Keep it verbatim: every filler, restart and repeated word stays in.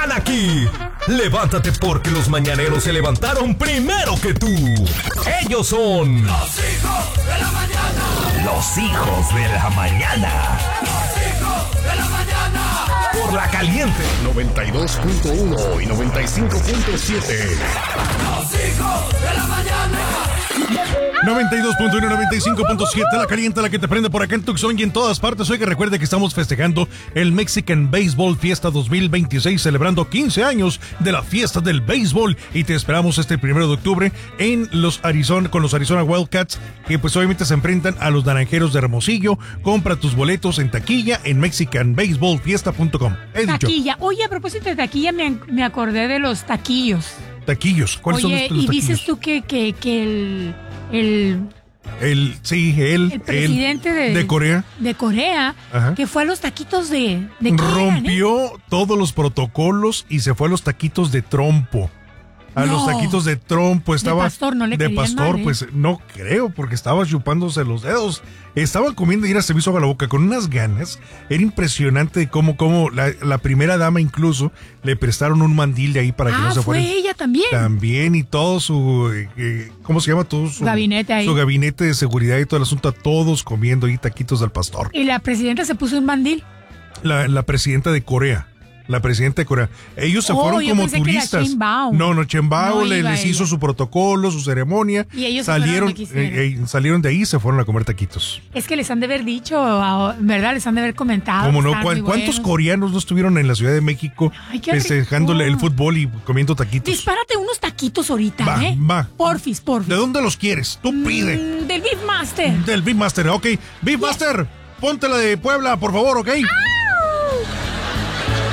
están aquí. Levántate porque los mañaneros se levantaron primero que tú. Ellos son los hijos de la mañana. Los hijos de la mañana. Los hijos de la mañana. Por La Caliente noventa y dos punto uno y noventa y cinco punto siete. Los hijos de la mañana. noventa y dos punto uno, noventa y cinco punto siete, La Caliente, la que te prende por acá en Tucson y en todas partes. Hoy que recuerde que estamos festejando el Mexican Baseball Fiesta dos mil veintiséis, celebrando quince años de la fiesta del béisbol, y te esperamos este primero de octubre en los Arizona, con los Arizona Wildcats, que pues obviamente se enfrentan a los Naranjeros de Hermosillo. Compra tus boletos en taquilla en mexican baseball fiesta punto com. Taquilla. Oye, a propósito de taquilla, me, me acordé de los taquillos. Taquillos. ¿Cuáles Oye, son los, los y dices taquillos? tú que, que, que el... el El, sí, él, el presidente él, de, de Corea, de Corea, Ajá. que fue a los taquitos de, de rompió eran, ¿eh? todos los protocolos y se fue a los taquitos de trompo. A No. los taquitos de trompo estaba. De pastor, no le De caían pastor, mal, ¿eh? pues no creo, porque estaba chupándose los dedos. Estaba comiendo y era se me hizo agua la boca con unas ganas. Era impresionante cómo, cómo la, la primera dama incluso le prestaron un mandil de ahí para que Ah, no se fue fuera. ella también. También, y todo su, eh, ¿cómo se llama? Todo su Gabinete ahí. Su gabinete de seguridad y todo el asunto, a todos comiendo ahí taquitos del pastor. Y la presidenta se puso un mandil. La, la presidenta de Corea. La presidenta de Corea. Ellos se Oh, fueron yo como pensé que era turistas. Chen Bao. No, no, Chen Bao No le- iba les ella. hizo su protocolo, su ceremonia. Y ellos se salieron, fueron donde quisieran. eh, eh, salieron de ahí y se fueron a comer taquitos. Es que les han de haber dicho, ah, ¿verdad? Les han de haber comentado. ¿Cómo no? Están ¿Cuán- muy ¿Cuántos buenos. coreanos no estuvieron en la Ciudad de México Ay, qué festejándole rico. el fútbol y comiendo taquitos? Dispárate unos taquitos ahorita, Va, ¿eh? va. Porfis, porfis. ¿De dónde los quieres? Tú pide. Mm, del Beef Master. Del Beef Master, ok. Beef Master, ponte la de Puebla, por favor, ok. ¡Ah!